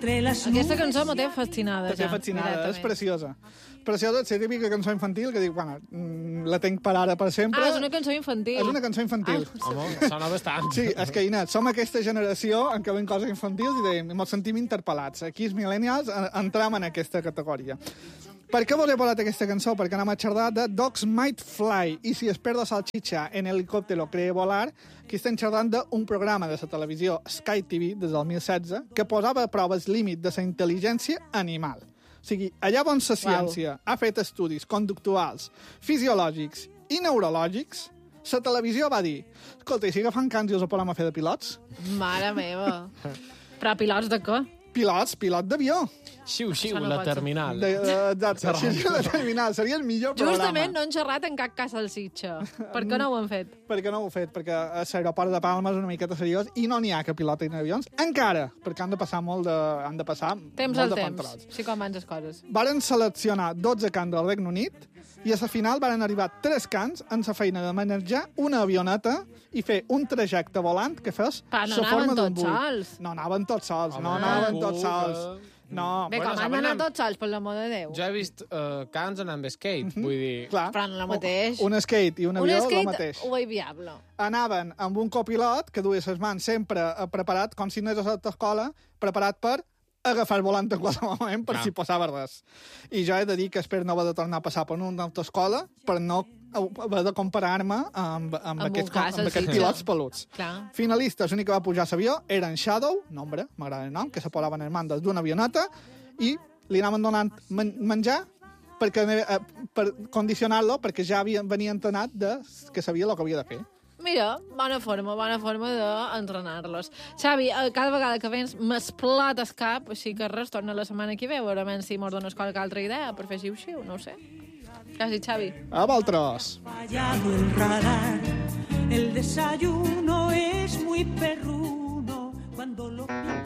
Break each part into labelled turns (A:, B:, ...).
A: Aquesta cançó me té fascinada.
B: Te té fascinada, és preciosa. Preciosa, és la típica cançó infantil que dic, bueno, la tenc per ara, per sempre.
A: Ah, és una cançó infantil.
B: És una cançó infantil.
C: Home, sona bastant.
B: Sí, és que, Inet, som aquesta generació en què ven coses infantils i ens sentim interpel·lats. Aquí, els millennials, entrem en aquesta categoria. Per què vos he parlat aquesta cançó? Perquè anem a xerrar de Dogs Might Fly, i si es perdo salchicha en helicòptero cree volar, aquí estem xerrant d'un programa de la televisió Sky TV des del 2016 que posava a prova el límit de la intel·ligència animal. O sigui, allà on la ciència ha fet estudis conductuals, fisiològics i neurològics, la televisió va dir, escolta, i si agafant cans i els podem fer de pilots?
A: Mare meva. Però pilots de què?
B: Pilot d'avió.
C: Xiu, la terminal.
B: Exacte, la terminal. Seria el millor programa.
A: Justament no han xerrat en cap cas salsitxa. Per què no ho han fet?
B: Per què no ho he fet? Perquè l'aeroport de Palma és una miqueta seriós i no n'hi ha que pilotin avions. Encara, perquè han de passar molt de controls.
A: Sí, com van les coses.
B: Varen seleccionar 12 cants del Regne Unit i a la final varen arribar 3 cants en la feina de manejar una avioneta i fer un trajecte volant que fes la forma d'un buit. No anaven tots sols. No anaven tots sols. No.
A: Bé, com han anat tots sols, per l'amor de Déu.
C: Jo he vist cans anant amb skate, vull dir...
B: Clar.
A: Però no el mateix.
B: Un skate i un avió, el mateix.
A: Un skate, viable.
B: Anaven amb un copilot que duia les mans sempre preparat, com si no és a l'escola, preparat per agafar el volant en qualsevol moment per si passava res. I jo he de dir que espero no haver de tornar a passar per una autoescola per no haver de comparar-me amb aquests pilots peluts.
A: Clar.
B: Finalistes, l'únic que va pujar a l'avió eren Shadow, nombre, m'agrada el nom, que se posaven en mandes d'una avioneta i li anaven donant menjar per condicionar-lo perquè ja venia entrenat que sabia el que havia de fer.
A: Mira, bona forma d'entrenar-los. Xavi, cada vegada que vens m'explota el cap, així que res, torna la setmana que ve, a veure si mos dones qualque altra idea per fer xiu-xiu, no ho sé. Quasi, Xavi.
B: A vosaltres.
D: Fallado el radar, el desayuno es muy perruno cuando lo...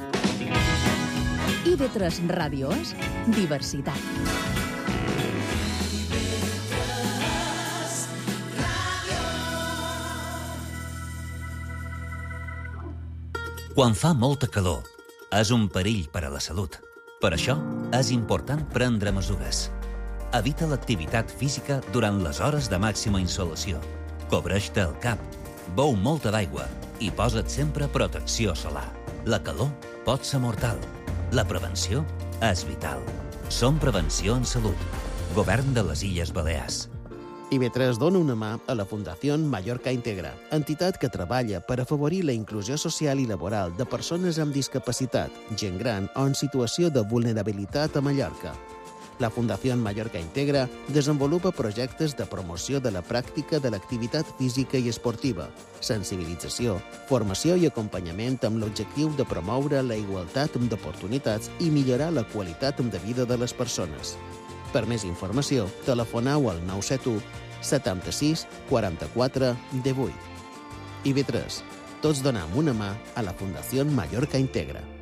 E: IB3 Ràdio és diversitat.
F: Quan fa molta calor, és un perill per a la salut. Per això, és important prendre mesures. Evita l'activitat física durant les hores de màxima insolació. Cobreix-te el cap, beu molta d'aigua i posa't sempre protecció solar. La calor pot ser mortal. La prevenció és vital. Som Prevenció en Salut. Govern de les Illes Balears.
G: IB3 dona una mà a la Fundació Mallorca Integra, entitat que treballa per afavorir la inclusió social i laboral de persones amb discapacitat, gent gran o en situació de vulnerabilitat a Mallorca. La Fundació Mallorca Integra desenvolupa projectes de promoció de la pràctica de l'activitat física i esportiva, sensibilització, formació i acompanyament amb l'objectiu de promoure la igualtat d'oportunitats i millorar la qualitat de vida de les persones. Per més informació, telefoneu al 971 76 44 18. IB3. Tots donem una mà a la Fundació Mallorca Integra.